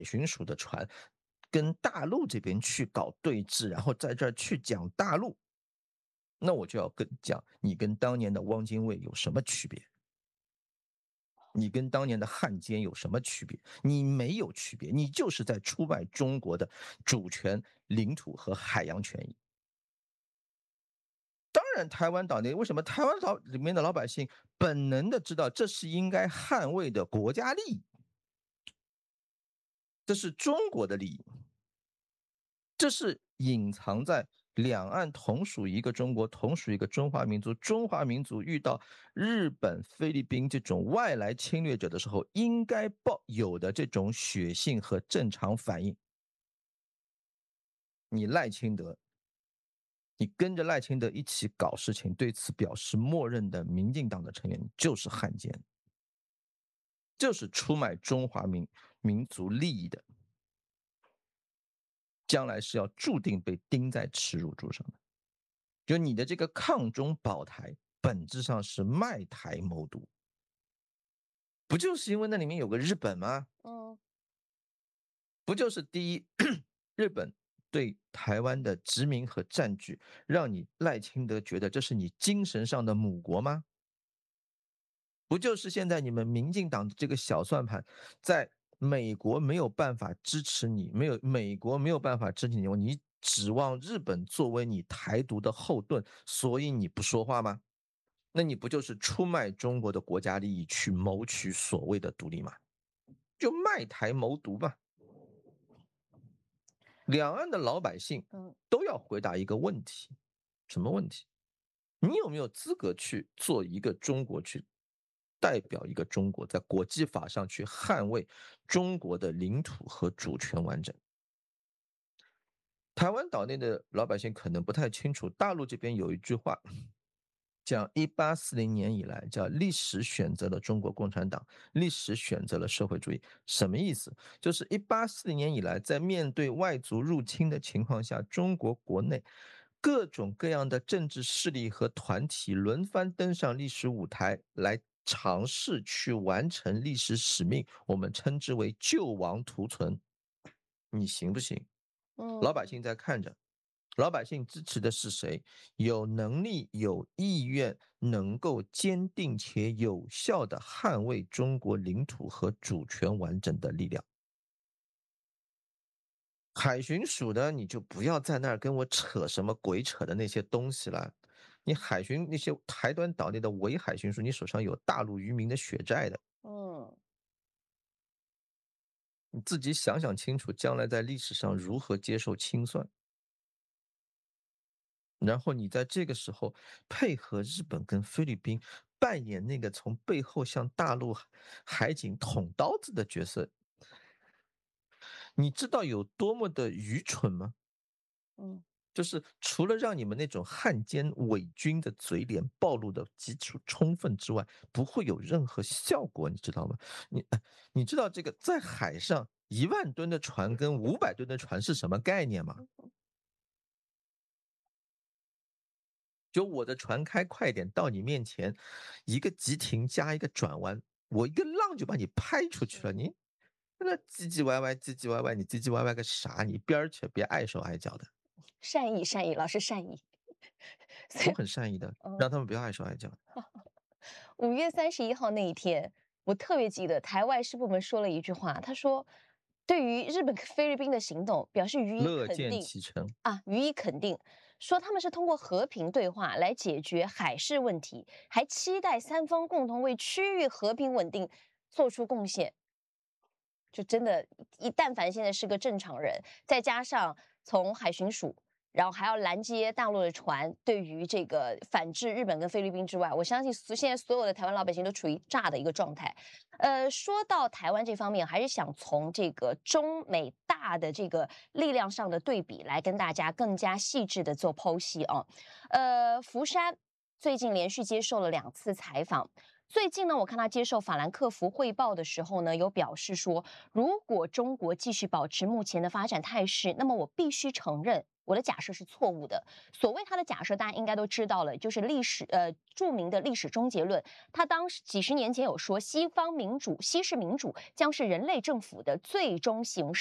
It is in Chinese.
巡署的船跟大陆这边去搞对峙，然后在这儿去讲大陆，那我就要讲你跟当年的汪精卫有什么区别？你跟当年的汉奸有什么区别？你没有区别，你就是在出卖中国的主权、领土和海洋权益。当然，台湾岛内为什么台湾岛里面的老百姓本能的知道这是应该捍卫的国家利益，这是中国的利益，这是隐藏在两岸同属一个中国，同属一个中华民族。中华民族遇到日本、菲律宾这种外来侵略者的时候，应该抱有的这种血性和正常反应。你赖清德，你跟着赖清德一起搞事情，对此表示默认的民进党的成员就是汉奸，就是出卖中华民族利益的，将来是要注定被钉在耻辱柱上的。就你的这个抗中保台，本质上是卖台谋独，不就是因为那里面有个日本吗？不就是第一，日本对台湾的殖民和占据，让你赖清德觉得这是你精神上的母国吗？不就是现在你们民进党的这个小算盘，在美国没有办法支持你，美国没有办法支持你，你指望日本作为你台独的后盾，所以你不说话吗？那你不就是出卖中国的国家利益去谋取所谓的独立吗？就卖台谋独嘛。两岸的老百姓都要回答一个问题，什么问题？你有没有资格去做一个中国，去代表一个中国，在国际法上去捍卫中国的领土和主权完整？台湾岛内的老百姓可能不太清楚，大陆这边有一句话讲1840年以来，叫历史选择了中国共产党，历史选择了社会主义。什么意思？就是1840年以来，在面对外族入侵的情况下，中国国内各种各样的政治势力和团体轮番登上历史舞台，来尝试去完成历史使命，我们称之为救亡图存。你行不行？老百姓在看着，老百姓支持的是谁？有能力、有意愿，能够坚定且有效地捍卫中国领土和主权完整的力量。海巡署呢，你就不要在那儿跟我扯什么鬼扯的那些东西了。你海巡那些台湾岛内的伪海巡署，你手上有大陆渔民的血债的。你自己想想清楚，将来在历史上如何接受清算。然后你在这个时候配合日本跟菲律宾扮演那个从背后向大陆海警捅刀子的角色，你知道有多么的愚蠢吗？就是除了让你们那种汉奸伪军的嘴脸暴露的极其充分之外，不会有任何效果，你知道吗？你知道这个在海上10000吨的船跟500吨的船是什么概念吗？就我的船开快点到你面前，一个急停加一个转弯，我一个浪就把你拍出去了。你那唧唧歪歪，唧唧歪歪，你唧唧歪歪个啥？你边儿去，别碍手碍脚的。 善意，善意，老师善意。 我很善意的，让他们不要碍手碍脚。 5月31号那一天，我特别记得台外事部门说了一句话，他说：“对于日本、菲律宾的行动表示予以乐见肯定其成。 予以肯定，说他们是通过和平对话来解决海事问题，还期待三方共同为区域和平稳定做出贡献。”就真的，但凡现在是个正常人，再加上从海巡署，然后还要拦截大陆的船，对于这个反制日本跟菲律宾之外，我相信现在所有的台湾老百姓都处于炸的一个状态。说到台湾这方面，还是想从这个中美大的这个力量上的对比来跟大家更加细致的做剖析啊。福山最近连续接受了2次采访。最近呢，我看他接受法兰克福汇报的时候呢，有表示说，如果中国继续保持目前的发展态势，那么我必须承认， 我的假设是错误的。所谓他的假设，大家应该都知道了，就是著名的历史终结论。他当时几十年前有说，西式民主将是人类政府的最终形式。